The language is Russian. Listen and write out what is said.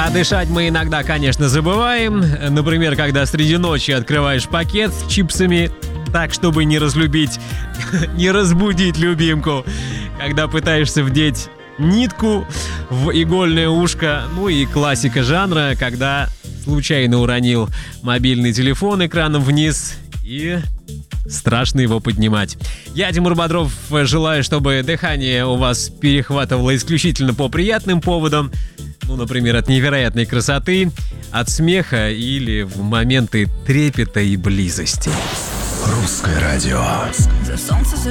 А дышать мы иногда, конечно, забываем. Например, когда среди ночи открываешь пакет с чипсами так, чтобы не разлюбить, не разбудить любимку. Когда пытаешься вдеть нитку в игольное ушко. Ну и классика жанра, когда случайно уронил мобильный телефон экраном вниз и страшно его поднимать. Я, Тимур Бодров, желаю, чтобы дыхание у вас перехватывало исключительно по приятным поводам. Ну, например, от невероятной красоты, от смеха или в моменты трепета и близости. Русское радио. За солнце, за